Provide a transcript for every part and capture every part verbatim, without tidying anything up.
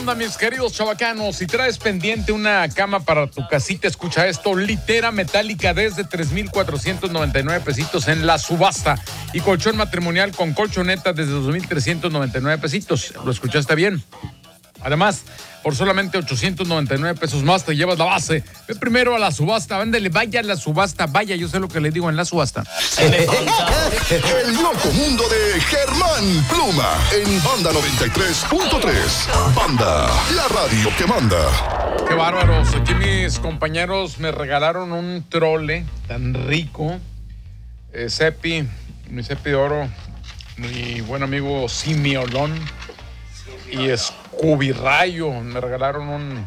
onda, mis queridos chavacanos? Si traes pendiente una cama para tu casita, escucha esto: litera metálica desde tres mil cuatrocientos noventa y nueve pesitos en la subasta, y colchón matrimonial con colchoneta desde dos mil trescientos noventa y nueve pesitos. ¿Lo escuchaste bien? Además, por solamente ochocientos noventa y nueve pesos más te llevas la base. Ve primero a la subasta, vándale, vaya a la subasta, vaya, yo sé lo que le digo en la subasta. El loco mundo de Germán Pluma en Banda noventa y tres punto tres. Banda, la radio que manda. Qué bárbaros. Aquí mis compañeros me regalaron un trole tan rico. Eh, Cepi, mi Cepi de Oro, mi buen amigo Simiolón y Escubirrayo me regalaron un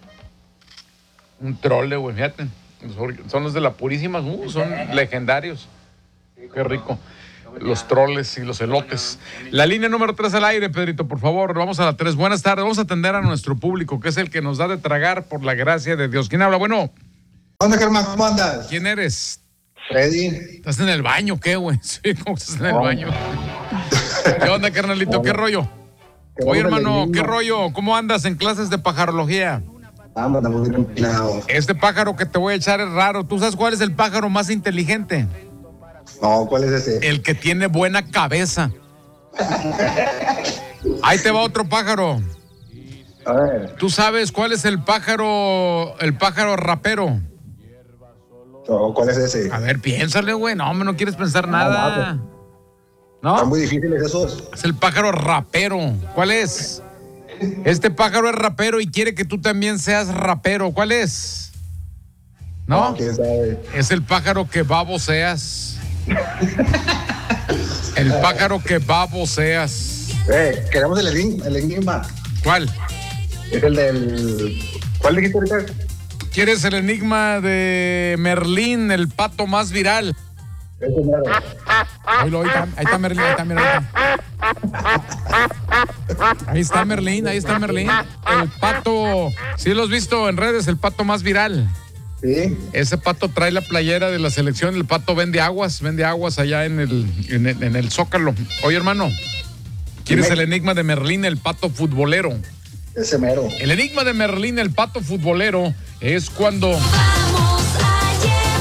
un trole, güey, fíjate. Son los de la Purísima, uh, son legendarios. Qué rico. Los troles y los elotes. La línea número tres al aire, Pedrito, por favor. Vamos a la tres. Buenas tardes. Vamos a atender a nuestro público, que es el que nos da de tragar por la gracia de Dios. ¿Quién habla? Bueno. ¿Dónde, Germán? ¿Cómo andas? ¿Quién eres? Freddy. ¿Estás en el baño, qué, güey? Sí, ¿cómo que estás en el baño? ¿Qué onda, carnalito? ¿Qué rollo? Oye, hermano, ¿qué rollo? ¿Cómo andas en clases de pajarología? Vamos, estamos bien empinados. Este pájaro que te voy a echar es raro. ¿Tú sabes cuál es el pájaro más inteligente? No, ¿cuál es ese? El que tiene buena cabeza. Ahí te va otro pájaro. A ver. ¿Tú sabes cuál es el pájaro, el pájaro rapero? No, ¿cuál es ese? A ver, piénsale, güey. No, hombre, no quieres pensar nada. Están ¿No? muy difíciles esos. Es el pájaro rapero. ¿Cuál es? Este pájaro es rapero y quiere que tú también seas rapero. ¿Cuál es? ¿No? ¿Quién sabe? Es el pájaro que baboseas. El pájaro que baboseas. Eh, queremos el enigma. El enigma. ¿Cuál? Es el del... ¿Cuál dijiste ahorita? ¿Quieres el enigma de Merlín, el pato más viral? Ese mero. Oílo, ahí está, ahí está Merlín, ahí está Merlín. Ahí está Merlín, ahí está Merlín. El pato, ¿sí lo has visto en redes? El pato más viral. Sí. Ese pato trae la playera de la selección. El pato vende aguas, vende aguas allá en el, en el, en el Zócalo. Oye, hermano, ¿quieres el enigma de Merlín, el pato futbolero? Ese mero. El enigma de Merlín, el pato futbolero, es cuando... Vamos a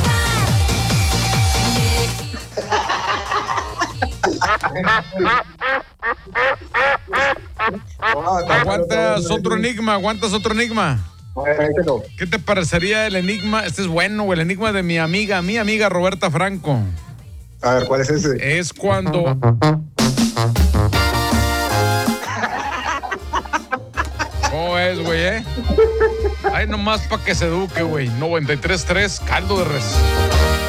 ¿Aguantas otro enigma? ¿Aguantas otro enigma? No. ¿Qué te parecería el enigma? Este es bueno, güey, el enigma de mi amiga, mi amiga Roberta Franco. A ver, ¿cuál es ese? Es cuando... ¿Cómo es, güey, eh? Ay, nomás para que se eduque, güey. noventa y tres tres, caldo de res.